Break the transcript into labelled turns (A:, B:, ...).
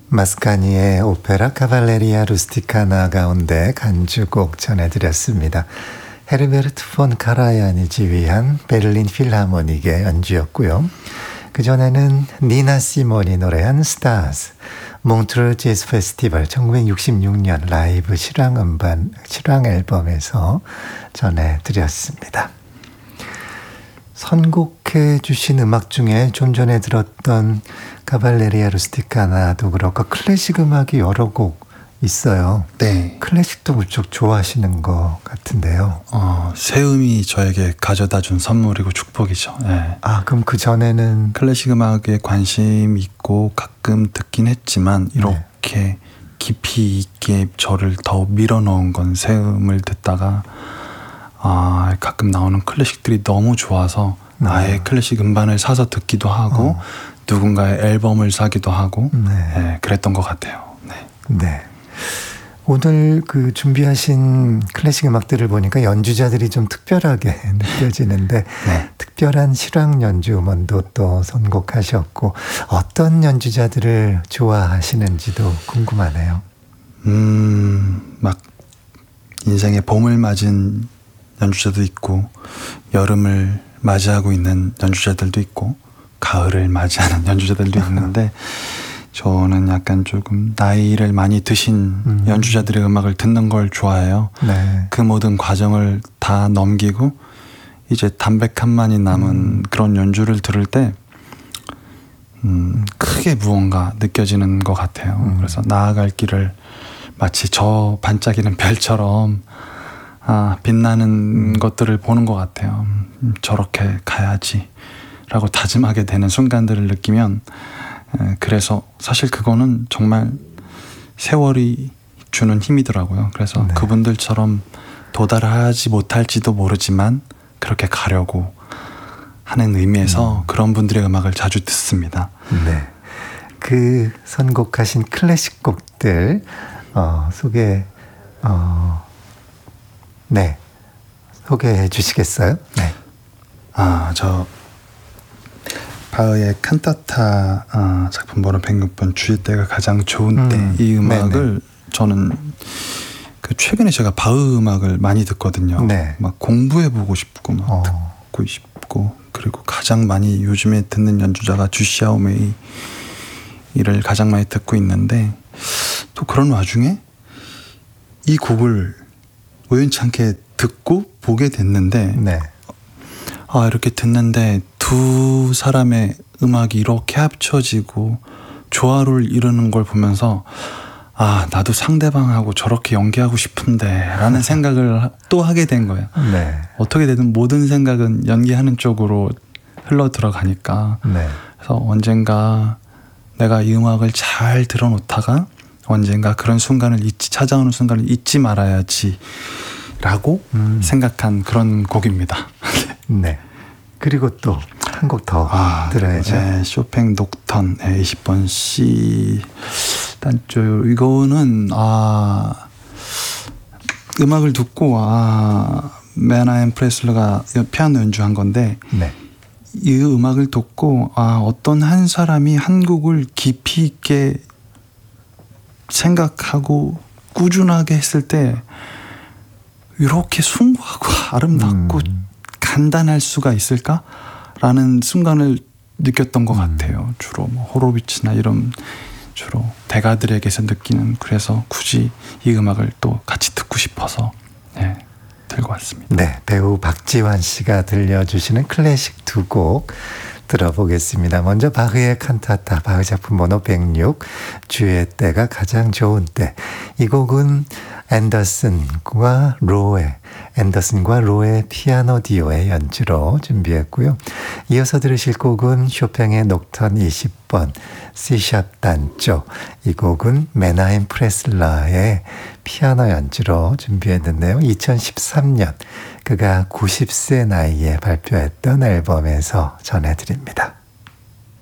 A: 마스카니의 오페라 카발레리아 루스티카나 가운데 간주곡 전해드렸습니다. 헤르베르트 폰 카라얀이 지휘한 베를린 필하모닉의 연주였고요. 그전에는 니나 시몬이 노래한 스타즈, 몽트르 재즈 페스티벌 1966년 라이브 실황 앨범에서 전해드렸습니다. 선곡해 주신 음악 중에 좀 전에 들었던 카발레리아 루스티카나도 그렇고 클래식 음악이 여러 곡 있어요.
B: 네.
A: 클래식도 무척 좋아하시는 것 같은데요.
B: 세음이 저에게 가져다 준 선물이고 축복이죠. 네.
A: 그럼 그 전에는
B: 클래식 음악에 관심 있고 가끔 듣긴 했지만 이렇게 깊이 있게 저를 더 밀어넣은 건 세음을 듣다가 가끔 나오는 클래식들이 너무 좋아서 아예 클래식 음반을 사서 듣기도 하고 누군가의 앨범을 사기도 하고 그랬던 것 같아요.
A: 네. 오늘 그 준비하신 클래식 음악들을 보니까 연주자들이 좀 특별하게 느껴지는데 특별한 실황 연주 음원도 또 선곡하셨고 어떤 연주자들을 좋아하시는지도 궁금하네요.
B: 막 인생의 봄을 맞은 연주자도 있고 여름을 맞이하고 있는 연주자들도 있고 가을을 맞이하는 연주자들도 있는데 저는 약간 조금 나이를 많이 드신 연주자들의 음악을 듣는 걸 좋아해요. 그 모든 과정을 다 넘기고 이제 담백함만이 남은 그런 연주를 들을 때 크게 무언가 느껴지는 것 같아요. 그래서 나아갈 길을 마치 저 반짝이는 별처럼 빛나는 것들을 보는 것 같아요. 저렇게 가야지 라고 다짐하게 되는 순간들을 느끼면 그래서 사실 그거는 정말 세월이 주는 힘이더라고요. 그래서 그분들처럼 도달하지 못할지도 모르지만 그렇게 가려고 하는 의미에서 그런 분들의 음악을 자주 듣습니다.
A: 네, 그 선곡하신 클래식 곡들 소개해 주시겠어요? 네.
B: 저 바흐의 칸타타 작품 번호 106번 주의 때가 가장 좋은 때 이 음악을 저는 최근에 제가 바흐 음악을 많이 듣거든요. 막 공부해보고 싶고 막 듣고 싶고 그리고 가장 많이 요즘에 듣는 연주자가 주시아오메이를 가장 많이 듣고 있는데 또 그런 와중에 이 곡을 우연치 않게 듣고 보게 됐는데 이렇게 듣는데 두 사람의 음악이 이렇게 합쳐지고 조화를 이루는 걸 보면서 나도 상대방하고 저렇게 연기하고 싶은데 라는 생각을 또 하게 된 거예요. 어떻게 되든 모든 생각은 연기하는 쪽으로 흘러 들어가니까 그래서 언젠가 내가 이 음악을 잘 들어놓다가 언젠가 그런 순간을 찾아오는 순간을 잊지 말아야지 라고 생각한 그런 곡입니다.
A: 네. 그리고 또 한 곡 더 들어야죠.
B: 쇼팽 녹턴 20번 C 단조. 이거는 음악을 듣고 메나엠 프레슬러가 피아노 연주한 건데 이 음악을 듣고 어떤 한 사람이 한 곡을 깊이 있게 생각하고 꾸준하게 했을 때 이렇게 숭고하고 아름답고 간단할 수가 있을까라는 순간을 느꼈던 것 같아요. 주로 호로비츠나 이런 주로 대가들에게서 느끼는, 그래서 굳이 이 음악을 또 같이 듣고 싶어서 들고 왔습니다.
A: 네, 배우 박지환 씨가 들려주시는 클래식 두 곡 들어보겠습니다. 먼저 바흐의 칸타타, 바흐 작품 번호 106, 주의 때가 가장 좋은 때. 이 곡은 앤더슨과 로의 피아노 디오의 연주로 준비했고요. 이어서 들으실 곡은 쇼팽의 녹턴 20번 C샵 단조. 이 곡은 메나임 프레슬러의 피아노 연주로 준비했는데요. 2013년 그가 90세 나이에 발표했던 앨범에서 전해드립니다.